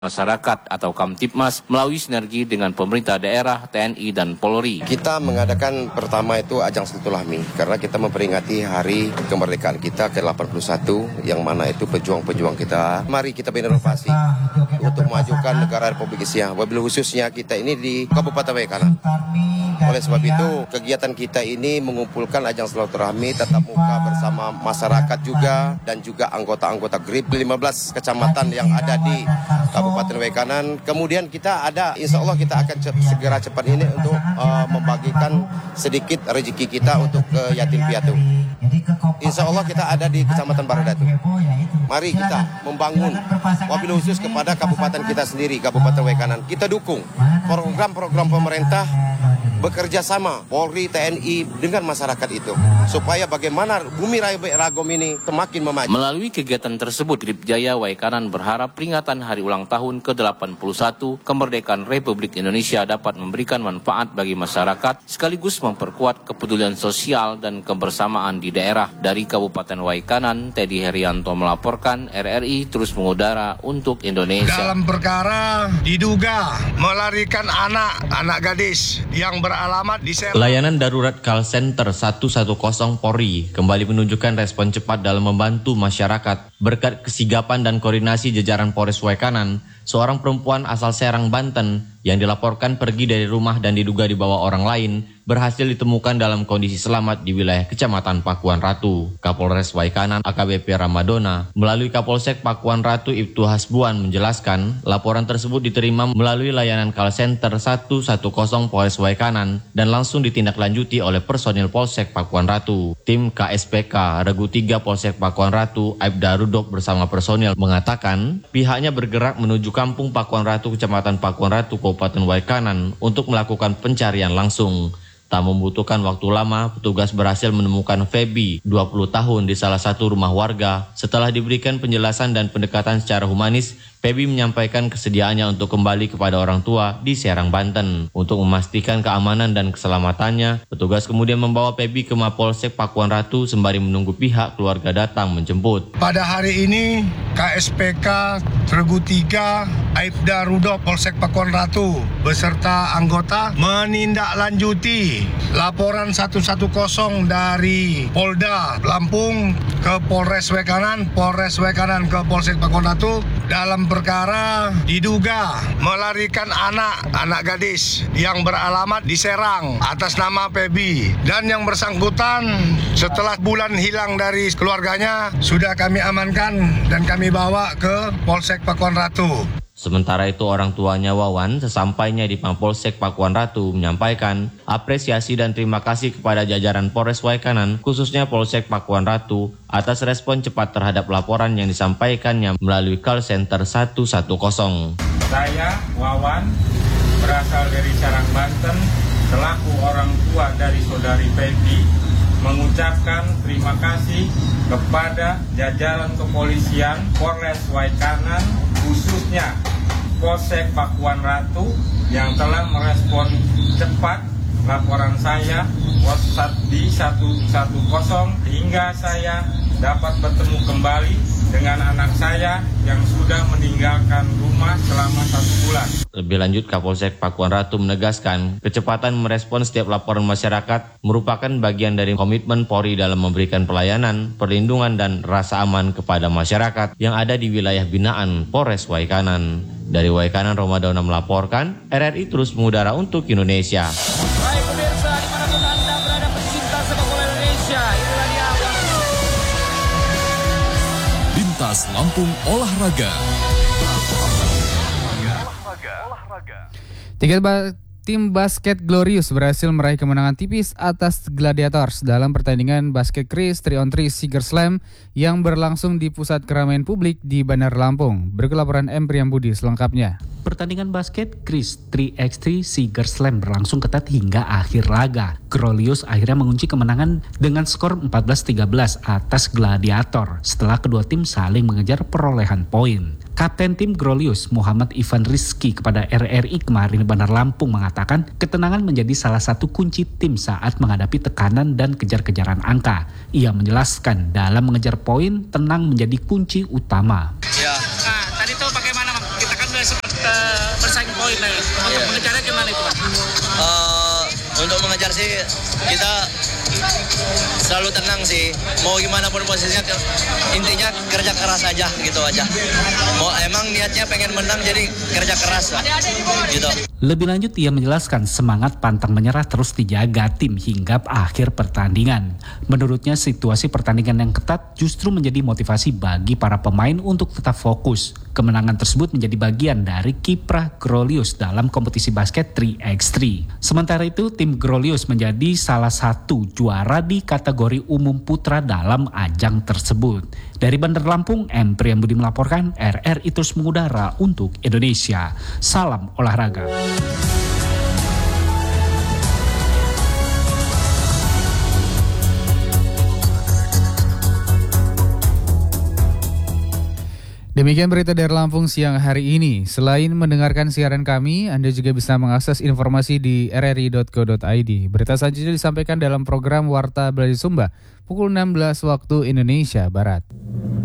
masyarakat atau Kamtibmas melalui sinergi dengan pemerintah daerah, TNI, dan Polri. Kita mengadakan pertama itu ajang silaturahmi karena kita memperingati hari kemerdekaan kita ke-81 yang mana itu pejuang-pejuang kita. Mari kita berinovasi untuk memajukan negara Republik Indonesia, wabil khususnya kita ini di Kabupaten Waikanan. Oleh sebab itu, kegiatan kita ini mengumpulkan ajang silaturahmi tatap muka bersama masyarakat juga dan juga anggota-anggota GRIP 15 kecamatan yang ada di Kabupaten Waikanan. Kemudian kita ada, insya Allah kita akan segera cepat ini untuk membagikan sedikit rezeki kita untuk ke yatim piatu. Insya Allah kita ada di Kecamatan Baradatu. Mari kita membangun wabil khusus kepada kabupaten kita sendiri, Kabupaten Waikanan. Kita dukung program-program pemerintah bekerja sama Polri, TNI dengan masyarakat itu supaya bagaimana Bumi Ragom ini semakin memaju. Melalui kegiatan tersebut, GRIP Jaya Waikanan berharap peringatan hari ulang tahun ke-81 kemerdekaan Republik Indonesia dapat memberikan manfaat bagi masyarakat sekaligus memperkuat kepedulian sosial dan kebersamaan di daerah. Dari Kabupaten Waikanan, Teddy Herianto melaporkan, RRI terus mengudara untuk Indonesia. Dalam perkara diduga melarikan anak gadis yang beralamat di Serang. Layanan darurat call center 110 Polri kembali menunjukkan respon cepat dalam membantu masyarakat. Berkat kesigapan dan koordinasi jajaran Polres Waikanan, seorang perempuan asal Serang, Banten yang dilaporkan pergi dari rumah dan diduga dibawa orang lain berhasil ditemukan dalam kondisi selamat di wilayah Kecamatan Pakuan Ratu. Kapolres Waikanan AKBP Ramadona melalui Kapolsek Pakuan Ratu Ibtu Hasbuan menjelaskan laporan tersebut diterima melalui layanan call center 110 Polres Waikanan dan langsung ditindaklanjuti oleh personil Polsek Pakuan Ratu. Tim KSPK Regu 3 Polsek Pakuan Ratu Aibda Rudok bersama personil mengatakan pihaknya bergerak menuju Kampung Pakuan Ratu Kecamatan Pakuan Ratu Kabupaten Waikanan untuk melakukan pencarian langsung. Tak membutuhkan waktu lama, petugas berhasil menemukan Feby, 20 tahun di salah satu rumah warga. Setelah diberikan penjelasan dan pendekatan secara humanis, Feby menyampaikan kesediaannya untuk kembali kepada orang tua di Serang, Banten. Untuk memastikan keamanan dan keselamatannya, petugas kemudian membawa Feby ke Mapolsek Pakuan Ratu sembari menunggu pihak keluarga datang menjemput. Pada hari ini, KSPK Regu 3 Aibda Rudok Polsek Pakuan Ratu beserta anggota menindaklanjuti laporan 110 dari Polda Lampung ke Polres Waikanan ke Polsek Pakuan Ratu dalam perkara diduga melarikan anak gadis yang beralamat di Serang atas nama Feby, dan yang bersangkutan setelah bulan hilang dari keluarganya sudah kami amankan dan kami bawa ke Polsek Pakuan Ratu. Sementara itu orang tuanya Wawan sesampainya di Mapolsek Pakuan Ratu menyampaikan apresiasi dan terima kasih kepada jajaran Polres Waikanan khususnya Polsek Pakuan Ratu atas respon cepat terhadap laporan yang disampaikannya melalui call center 110. Saya Wawan berasal dari Serang, Banten, selaku orang tua dari saudari Feby mengucapkan terima kasih kepada jajaran kepolisian Polres Waikanan khususnya Polsek Pakuan Ratu yang telah merespon cepat laporan saya di 110 hingga saya dapat bertemu kembali dengan anak saya yang sudah meninggalkan rumah selama 1 bulan. Lebih lanjut, Kapolsek Pakuan Ratu menegaskan kecepatan merespon setiap laporan masyarakat merupakan bagian dari komitmen Polri dalam memberikan pelayanan, perlindungan, dan rasa aman kepada masyarakat yang ada di wilayah binaan Polres Waikanan. Dari Waikanan, Ramadona melaporkan, RRI terus mengudara untuk Indonesia. Baik pemirsa, dimanapun Anda berada pecinta sepak bola Indonesia, inilah dia Lintas Lampung Olahraga. Tim basket Glorious berhasil meraih kemenangan tipis atas Gladiators dalam pertandingan basket Kris 3-on-3 Seeger Slam yang berlangsung di pusat keramaian publik di Bandar Lampung. Berikut laporan M. Priyambudi selengkapnya. Pertandingan basket Kris 3x3 Seeger Slam berlangsung ketat hingga akhir laga. Glorious akhirnya mengunci kemenangan dengan skor 14-13 atas Gladiator setelah kedua tim saling mengejar perolehan poin. Kapten tim Glorious Muhammad Ivan Rizky kepada RRI kemarin di Bandar Lampung mengatakan ketenangan menjadi salah satu kunci tim saat menghadapi tekanan dan kejar-kejaran angka. Ia menjelaskan dalam mengejar poin, tenang menjadi kunci utama. Ya, tadi tuh bagaimana? Kita kan udah rank point nih. Untuk mengejarnya gimana itu, Pak? Untuk mengejar sih kita selalu tenang sih. Mau gimana pun posisinya, intinya kerja keras aja gitu aja. Mau emang niatnya pengen menang jadi kerja keras lah. Gitu. Lebih lanjut ia menjelaskan semangat pantang menyerah terus dijaga tim hingga akhir pertandingan. Menurutnya situasi pertandingan yang ketat justru menjadi motivasi bagi para pemain untuk tetap fokus. Kemenangan tersebut menjadi bagian dari kiprah Grolius dalam kompetisi basket 3x3. Sementara itu tim Grolius menjadi salah satu juara di kategori umum putra dalam ajang tersebut. Dari Bandar Lampung, M. Priyambudi melaporkan, RRI terus mengudara untuk Indonesia. Salam olahraga. Demikian berita dari Lampung siang hari ini. Selain mendengarkan siaran kami, Anda juga bisa mengakses informasi di rri.co.id. Berita selanjutnya disampaikan dalam program Warta Belajar Sumba pukul 16 waktu Indonesia Barat.